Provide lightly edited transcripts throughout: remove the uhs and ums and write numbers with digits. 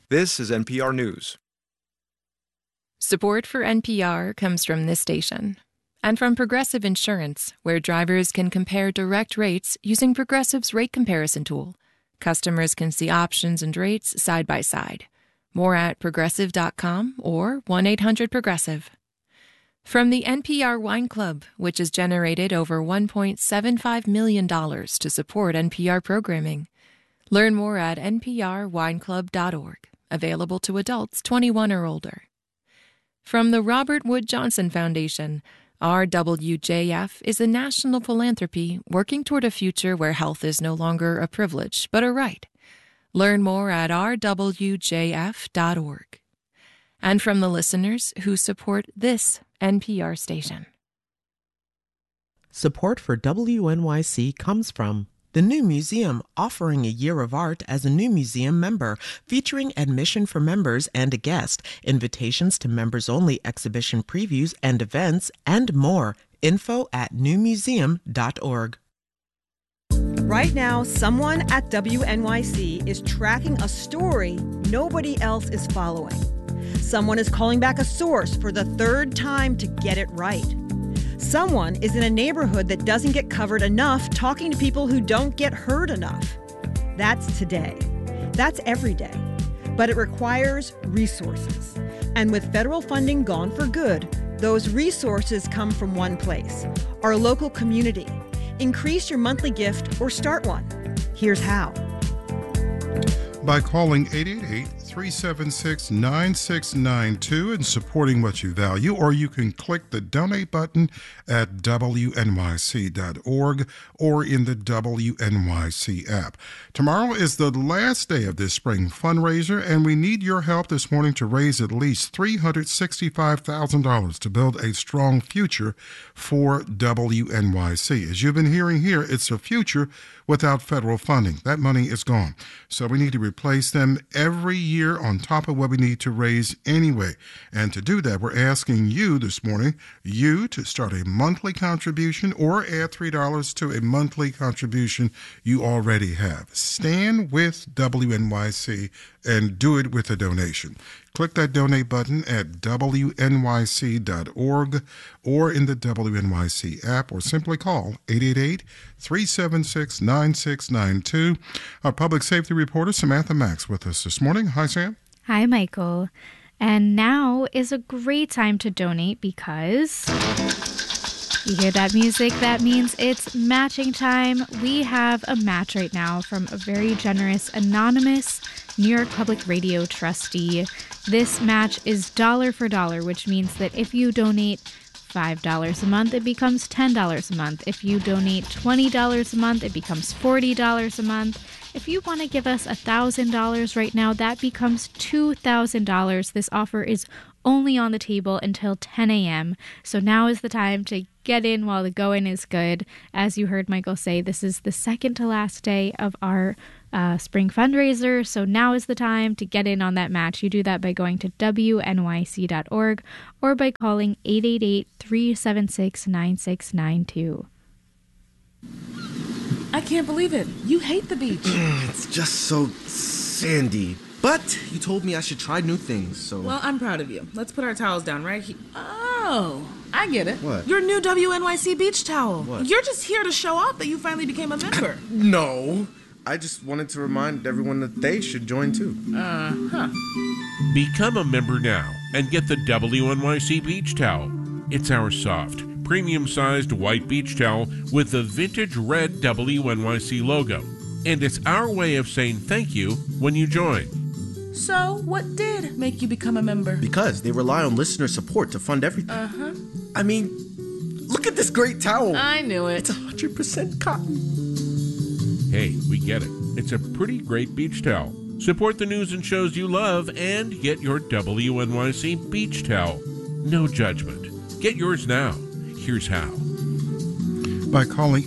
This is NPR News. Support for NPR comes from this station and from Progressive Insurance, where drivers can compare direct rates using Progressive's rate comparison tool. Customers can see options and rates side by side. More at progressive.com or 1-800-PROGRESSIVE. From the NPR Wine Club, which has generated over $1.75 million to support NPR programming. Learn more at nprwineclub.org. Available to adults 21 or older. From the Robert Wood Johnson Foundation, RWJF is a national philanthropy working toward a future where health is no longer a privilege, but a right. Learn more at rwjf.org. And from the listeners who support this NPR station. Support for WNYC comes from the new museum, offering a year of art as a new museum member, featuring admission for members and a guest, invitations to members-only exhibition previews and events, and more. Info at newmuseum.org. Right now, someone at WNYC is tracking a story nobody else is following. Someone is calling back a source for the third time to get it right. Someone is in a neighborhood that doesn't get covered enough, talking to people who don't get heard enough. That's today. That's every day. But it requires resources. And with federal funding gone for good, those resources come from one place, our local community. Increase your monthly gift or start one. Here's how. By calling 888-376-9692 and supporting what you value, or you can click the donate button at wnyc.org or in the WNYC app. Tomorrow is the last day of this spring fundraiser, and we need your help this morning to raise at least $365,000 to build a strong future for WNYC. As you've been hearing here, it's a future without federal funding. That money is gone. So we need to replace them every year on top of what we need to raise anyway. And to do that, we're asking you this morning, you to start a monthly contribution or add $3 to a monthly contribution you already have. Stand with WNYC and do it with a donation. Click that donate button at wnyc.org or in the WNYC app, or simply call 888-376-9692. Our public safety reporter, Samantha Max, with us this morning. Hi, Sam. Hi, Michael. And now is a great time to donate because you hear that music? That means it's matching time. We have a match right now from a very generous, anonymous New York Public Radio trustee. This match is dollar for dollar, which means that if you donate $5 a month, it becomes $10 a month. If you donate $20 a month, it becomes $40 a month. If you want to give us $1,000 right now, that becomes $2,000. This offer is only on the table until 10 a.m. So now is the time to get in while the going is good. As you heard Michael say, this is the second to last day of our spring fundraiser. So now is the time to get in on that match. You do that by going to wnyc.org or by calling 888-376-9692. I can't believe it. You hate the beach. It's just so sandy. But you told me I should try new things, so... Well, I'm proud of you. Let's put our towels down right here. Oh, I get it. What? Your new WNYC beach towel. What? You're just here to show off that you finally became a member. No. I just wanted to remind everyone that they should join, too. Become a member now and get the WNYC beach towel. It's our soft, premium-sized white beach towel with the vintage red WNYC logo. And it's our way of saying thank you when you join. So, what did make you become a member? Because they rely on listener support to fund everything. I mean, look at this great towel. I knew it. It's 100% cotton. Hey, we get it. It's a pretty great beach towel. Support the news and shows you love and get your WNYC beach towel. No judgment. Get yours now. Here's how. by calling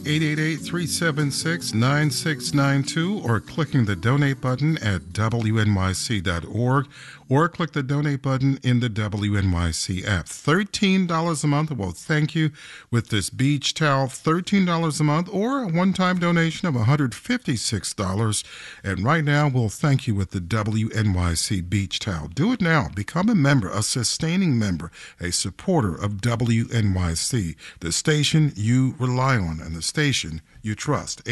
888-376-9692 or clicking the donate button at wnyc.org, or click the donate button in the WNYC app. $13 a month will thank you with this beach towel. $13 a month or a one-time donation of $156. And right now, we'll thank you with the WNYC beach towel. Do it now. Become a member, a sustaining member, a supporter of WNYC, the station you rely on and the station you trust.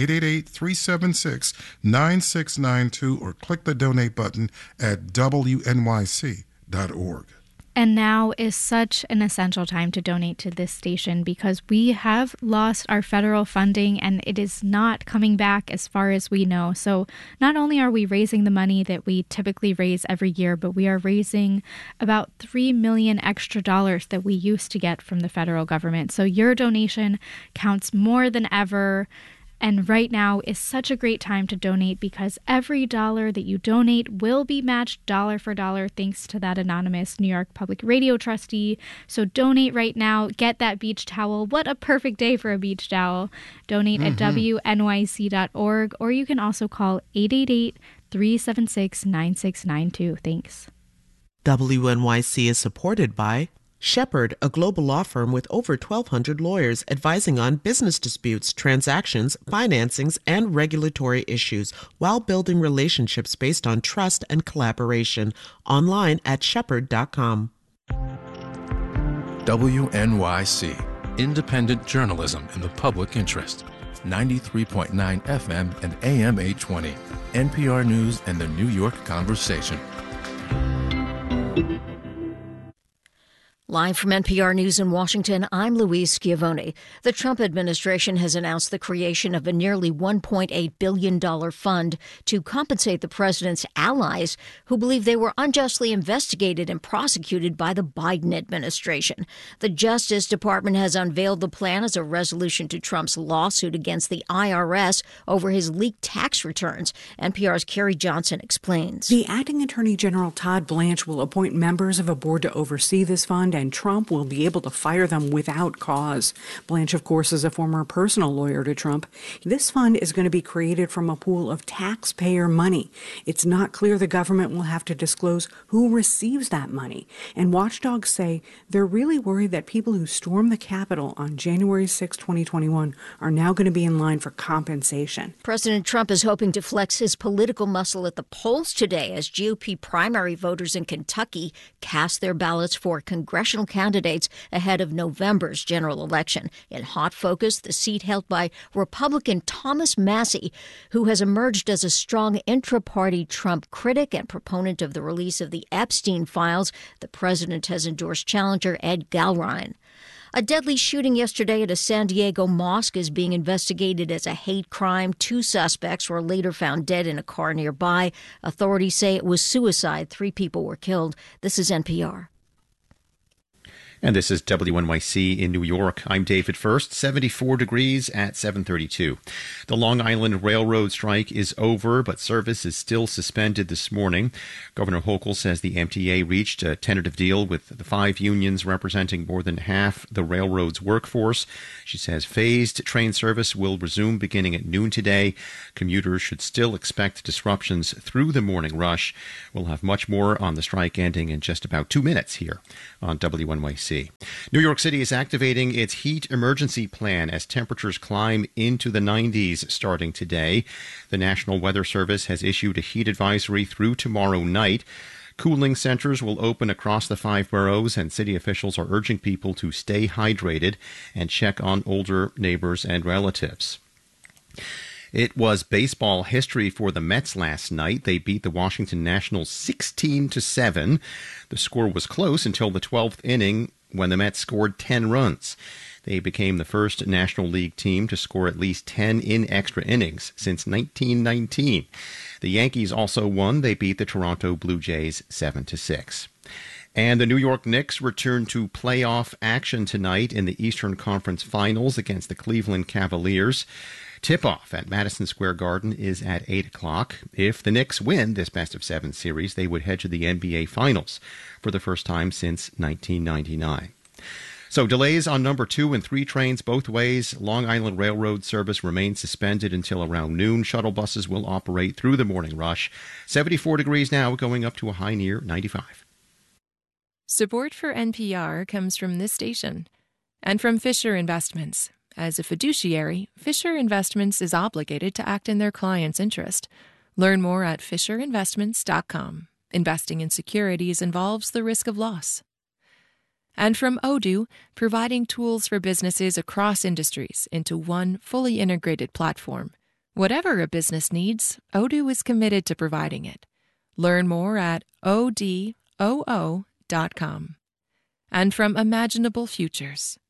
888-376-9692 or click the donate button at WNYC.org. And now is such an essential time to donate to this station because we have lost our federal funding and it is not coming back as far as we know. So not only are we raising the money that we typically raise every year, but we are raising about $3 million extra that we used to get from the federal government. So your donation counts more than ever. And right now is such a great time to donate because every dollar that you donate will be matched dollar for dollar thanks to that anonymous New York Public Radio trustee. So donate right now. Get that beach towel. What a perfect day for a beach towel. Donate at wnyc.org, or you can also call 888-376-9692. Thanks. WNYC is supported by Shepherd, a global law firm with over 1,200 lawyers advising on business disputes, transactions, financings, and regulatory issues while building relationships based on trust and collaboration. Online at shepherd.com. WNYC, independent journalism in the public interest. 93.9 FM and AM 820. NPR News and the New York Conversation. Live from NPR News in Washington, I'm Louise Schiavone. The Trump administration has announced the creation of a nearly $1.8 billion fund to compensate the president's allies who believe they were unjustly investigated and prosecuted by the Biden administration. The Justice Department has unveiled the plan as a resolution to Trump's lawsuit against the IRS over his leaked tax returns. NPR's Carrie Johnson explains. The acting Attorney General Todd Blanche will appoint members of a board to oversee this fund, and Trump will be able to fire them without cause. Blanche, of course, is a former personal lawyer to Trump. This fund is going to be created from a pool of taxpayer money. It's not clear the government will have to disclose who receives that money. And watchdogs say they're really worried that people who stormed the Capitol on January 6, 2021 are now going to be in line for compensation. President Trump is hoping to flex his political muscle at the polls today as GOP primary voters in Kentucky cast their ballots for congressional candidates ahead of November's general election. In hot focus, the seat held by Republican Thomas Massie, who has emerged as a strong intra-party Trump critic and proponent of the release of the Epstein files. The president has endorsed challenger Ed Galrine. A deadly shooting yesterday at a San Diego mosque is being investigated as a hate crime. 2 suspects were later found dead in a car nearby. Authorities say it was suicide. 3 people were killed. This is NPR. And this is WNYC in New York. I'm David First, 74 degrees at 7:32. The Long Island Railroad strike is over, but service is still suspended this morning. Governor Hochul says the MTA reached a tentative deal with the 5 unions representing more than half the railroad's workforce. She says phased train service will resume beginning at noon today. Commuters should still expect disruptions through the morning rush. We'll have much more on the strike ending in just about 2 minutes here on WNYC. New York City is activating its heat emergency plan as temperatures climb into the 90s starting today. The National Weather Service has issued a heat advisory through tomorrow night. Cooling centers will open across the 5 boroughs, and city officials are urging people to stay hydrated and check on older neighbors and relatives. It was baseball history for the Mets last night. They beat the Washington Nationals 16-7. The score was close until the 12th inning when the Mets scored 10 runs. They became the first National League team to score at least 10 in extra innings since 1919. The Yankees also won. They beat the Toronto Blue Jays 7-6. And the New York Knicks return to playoff action tonight in the Eastern Conference Finals against the Cleveland Cavaliers. Tip-off at Madison Square Garden is at 8 o'clock. If the Knicks win this best-of-7 series, they would head to the NBA Finals for the first time since 1999. So delays on number 2 and 3 trains both ways. Long Island Railroad service remains suspended until around noon. Shuttle buses will operate through the morning rush. 74 degrees now, going up to a high near 95. Support for NPR comes from this station and from Fisher Investments. As a fiduciary, Fisher Investments is obligated to act in their client's interest. Learn more at FisherInvestments.com. Investing in securities involves the risk of loss. And from Odoo, providing tools for businesses across industries into one fully integrated platform. Whatever a business needs, Odoo is committed to providing it. Learn more at odoo.com. And from Imaginable Futures.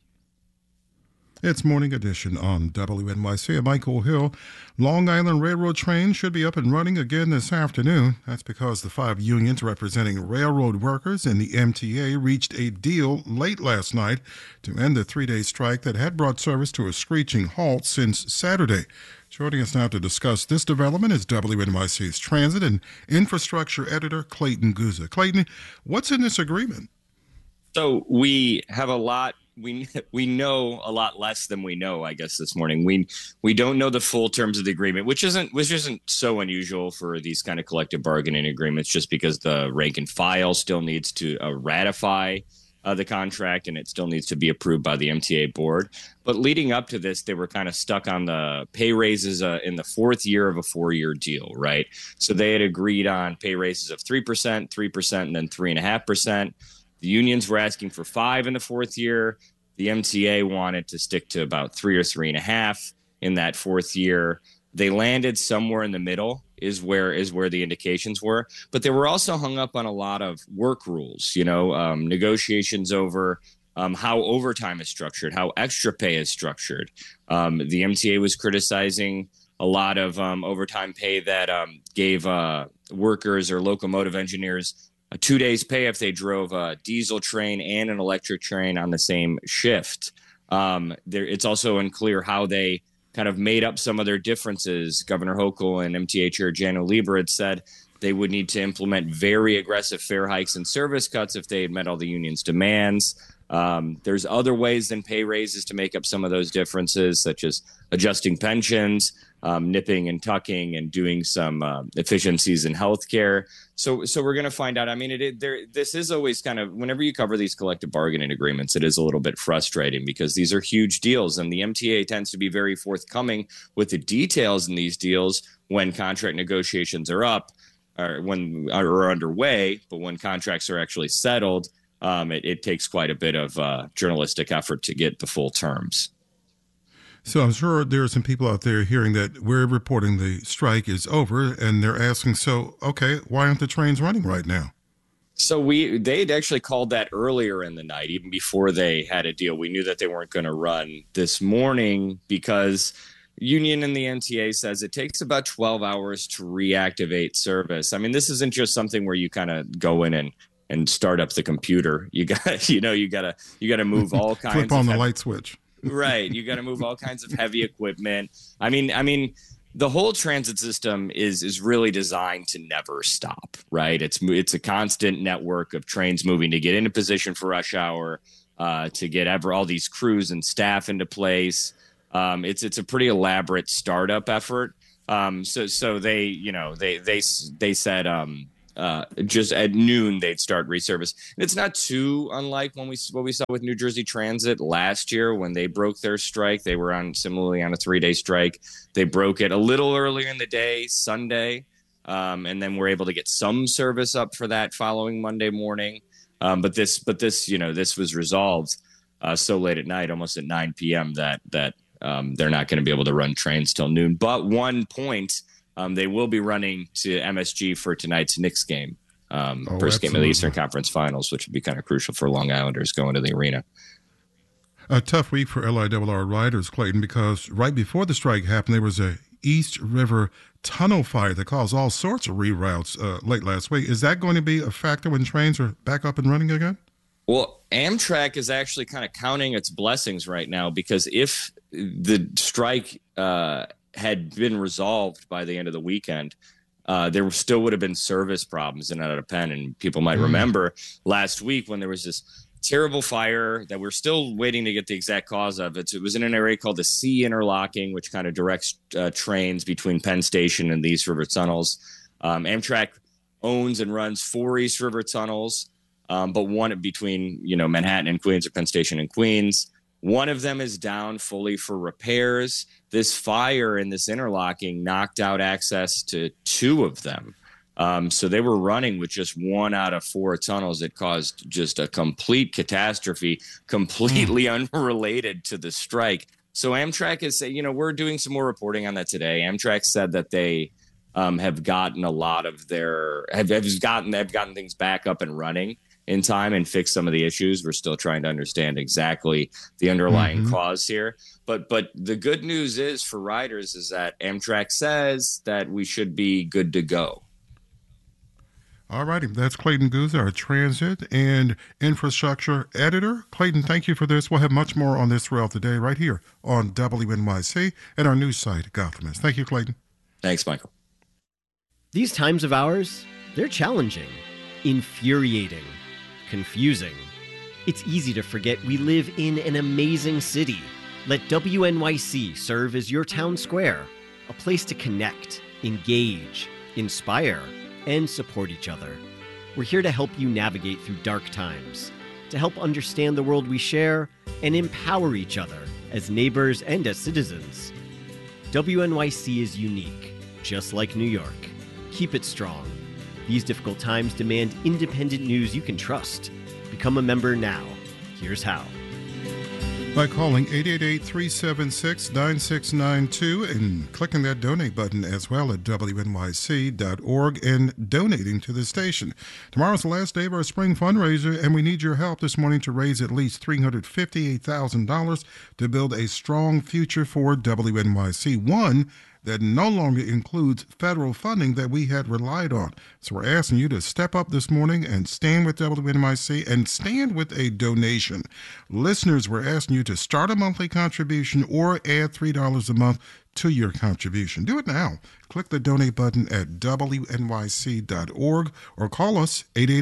It's Morning Edition on WNYC. I'm Michael Hill. Long Island Railroad train should be up and running again this afternoon. That's because the 5 unions representing railroad workers and the MTA reached a deal late last night to end the 3-day strike that had brought service to a screeching halt since Saturday. Joining us now to discuss this development is WNYC's Transit and Infrastructure Editor Clayton Guza. Clayton, what's in this agreement? So we have a lot. We know a lot less than we know, I guess, this morning. We don't know the full terms of the agreement, which isn't so unusual for these kind of collective bargaining agreements, just because the rank and file still needs to ratify the contract, and it still needs to be approved by the MTA board. But leading up to this, they were kind of stuck on the pay raises in the 4th year of a 4-year deal, right? So they had agreed on pay raises of 3%, 3%, and then 3.5%. The unions were asking for 5 in the 4th year. The MTA wanted to stick to about 3 or 3.5 in that 4th year. They landed somewhere in the middle is where the indications were. But they were also hung up on a lot of work rules, negotiations over how overtime is structured, how extra pay is structured. The MTA was criticizing a lot of overtime pay that gave workers or locomotive engineers a 2 days pay if they drove a diesel train and an electric train on the same shift. It's also unclear how they kind of made up some of their differences. Governor Hochul and MTA Chair Jano Lieber had said they would need to implement very aggressive fare hikes and service cuts if they had met all the union's demands. There's other ways than pay raises to make up some of those differences, such as adjusting pensions, nipping and tucking, and doing some efficiencies in healthcare. So we're going to find out. I mean, this is always kind of, whenever you cover these collective bargaining agreements, it is a little bit frustrating because these are huge deals, and the MTA tends to be very forthcoming with the details in these deals when contract negotiations are up or when are underway. But when contracts are actually settled, it takes quite a bit of journalistic effort to get the full terms. So I'm sure there are some people out there hearing that we're reporting the strike is over, and they're asking, so, okay, why aren't the trains running right now? So they had actually called that earlier in the night, even before they had a deal. We knew that they weren't going to run this morning because union and the MTA says it takes about 12 hours to reactivate service. I mean, this isn't just something where you kind of go in and start up the computer. You got you got to move all kinds flip on the light switch. Right. You got to move all kinds of heavy equipment. I mean, the whole transit system is really designed to never stop, right? It's a constant network of trains moving to get into position for rush hour, to get all these crews and staff into place. It's a pretty elaborate startup effort. So they said just at noon they'd start reservice. And it's not too unlike what we saw with New Jersey Transit last year when they broke their strike. They were similarly on a 3-day strike. They broke it a little earlier in the day, Sunday, and then were able to get some service up for that following Monday morning. But this was resolved so late at night, almost at 9 p.m. that they're not going to be able to run trains till noon. But 1 point. They will be running to MSG for tonight's Knicks game, first game of the Eastern Conference Finals, which would be kind of crucial for Long Islanders going to the arena. A tough week for LIRR riders, Clayton, because right before the strike happened, there was a East River tunnel fire that caused all sorts of reroutes late last week. Is that going to be a factor when trains are back up and running again? Well, Amtrak is actually kind of counting its blessings right now, because if the strike had been resolved by the end of the weekend, there still would have been service problems in and out of Penn. And people might remember last week when there was this terrible fire that we're still waiting to get the exact cause of. It was in an area called the C interlocking, which kind of directs trains between Penn Station and the East River tunnels. Amtrak owns and runs 4 East River tunnels, but one between Manhattan and Queens, or Penn Station and Queens. One of them is down fully for repairs. This fire in this interlocking knocked out access to 2 of them. So they were running with just 1 out of 4 tunnels. It caused just a complete catastrophe, completely unrelated to the strike. So Amtrak is saying, we're doing some more reporting on that today. Amtrak said that they have gotten a lot of their have gotten things back up and running in time and fix some of the issues. We're still trying to understand exactly the underlying cause here. But the good news is for riders is that Amtrak says that we should be good to go. All righty. That's Clayton Guzza, our transit and infrastructure editor. Clayton, thank you for this. We'll have much more on this throughout the day right here on WNYC and our news site, Gothamist. Thank you, Clayton. Thanks, Michael. These times of ours, they're challenging, infuriating, confusing. It's easy to forget we live in an amazing city. Let WNYC serve as your town square, a place to connect, engage, inspire, and support each other. We're here to help you navigate through dark times, to help understand the world we share, and empower each other as neighbors and as citizens. WNYC is unique, just like New York. Keep it strong. These difficult times demand independent news you can trust. Become a member now. Here's how. By calling 888-376-9692 and clicking that donate button as well at WNYC.org and donating to the station. Tomorrow's the last day of our spring fundraiser, and we need your help this morning to raise at least $358,000 to build a strong future for WNYC. One that no longer includes federal funding that we had relied on. So we're asking you to step up this morning and stand with WNYC and stand with a donation. Listeners, we're asking you to start a monthly contribution or add $3 a month to your contribution. Do it now. Click the donate button at WNYC.org or call us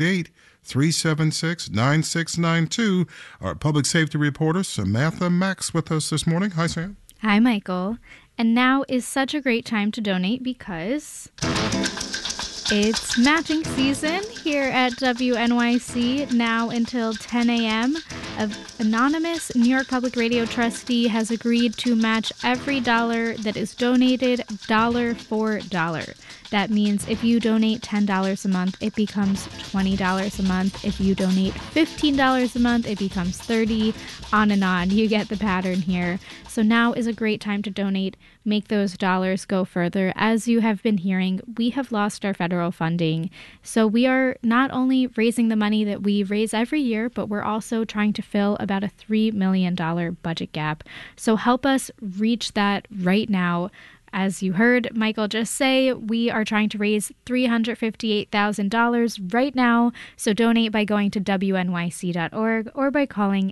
888-376-9692. Our public safety reporter, Samantha Max, with us this morning. Hi, Sam. Hi, Michael. And now is such a great time to donate because it's matching season here at WNYC now until 10 a.m. An anonymous New York Public Radio trustee has agreed to match every dollar that is donated dollar for dollar. That means if you donate $10 a month, it becomes $20 a month. If you donate $15 a month, it becomes $30, on and on. You get the pattern here. So now is a great time to donate. Make those dollars go further. As you have been hearing, we have lost our federal funding. So we are not only raising the money that we raise every year, but we're also trying to fill about a $3 million budget gap. So help us reach that right now. As you heard Michael just say, we are trying to raise $358,000 right now. So donate by going to WNYC.org or by calling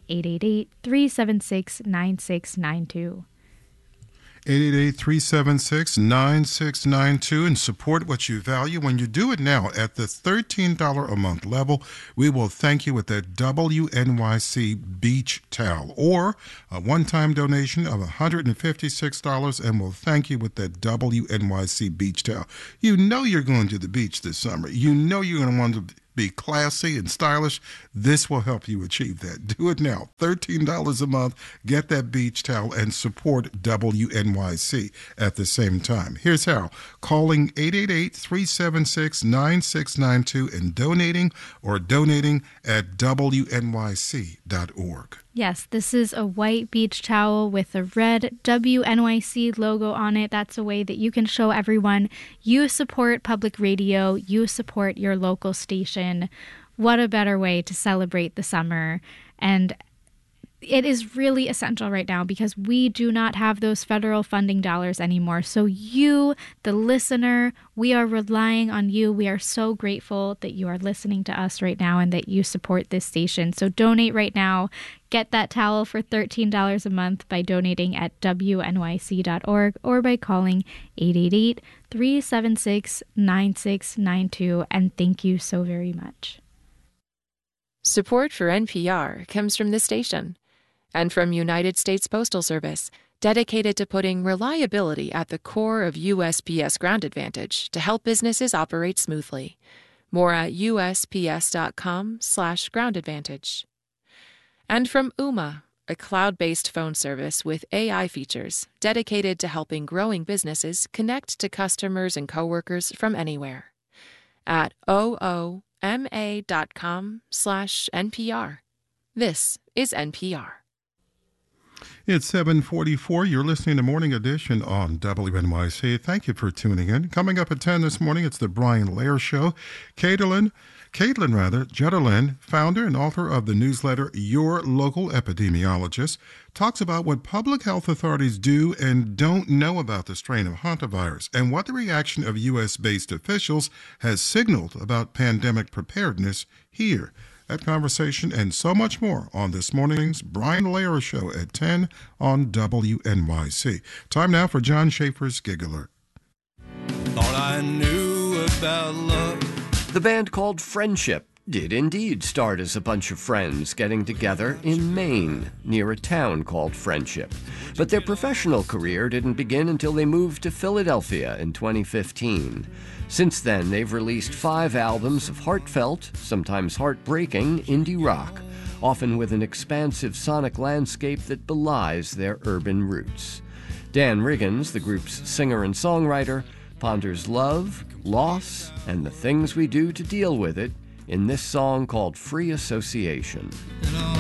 888-376-9692. 888-376-9692 and support what you value. When you do it now at the $13 a month level, we will thank you with that WNYC beach towel or a one-time donation of $156 and we'll thank you with that WNYC beach towel. You know you're going to the beach this summer. You know you're going to want to be classy and stylish. This will help you achieve that. Do it now. $13 a month. Get that beach towel and support WNYC at the same time. Here's how. Calling 888-376-9692 and donating at WNYC.org. Yes, this is a white beach towel with a red WNYC logo on it. That's a way that you can show everyone you support public radio, you support your local station. What a better way to celebrate the summer. And it is really essential right now because we do not have those federal funding dollars anymore. So you, the listener, we are relying on you. We are so grateful that you are listening to us right now and that you support this station. So donate right now. Get that towel for $13 a month by donating at WNYC.org or by calling 888-376-9692. And thank you so very much. Support for NPR comes from this station and from United States Postal Service, dedicated to putting reliability at the core of USPS Ground Advantage to help businesses operate smoothly. More at usps.com/groundadvantage. And from Ooma, a cloud-based phone service with AI features dedicated to helping growing businesses connect to customers and coworkers from anywhere. At ooma.com/NPR. This is NPR. It's 7:44. You're listening to Morning Edition on WNYC. Thank you for tuning in. Coming up at 10 this morning, it's the Brian Lehrer Show. Caitlin Jutterlin, founder and author of the newsletter Your Local Epidemiologist, talks about what public health authorities do and don't know about the strain of hantavirus and what the reaction of U.S.-based officials has signaled about pandemic preparedness here. That conversation and so much more on this morning's Brian Lehrer Show at 10 on WNYC. Time now for John Schaefer's Gig Alert. Thought I knew about love. The band called Friendship did indeed start as a bunch of friends getting together in Maine, near a town called Friendship. But their professional career didn't begin until they moved to Philadelphia in 2015. Since then, they've released 5 albums of heartfelt, sometimes heartbreaking, indie rock, often with an expansive sonic landscape that belies their urban roots. Dan Riggins, the group's singer and songwriter, ponders love, loss, and the things we do to deal with it in this song called Free Association.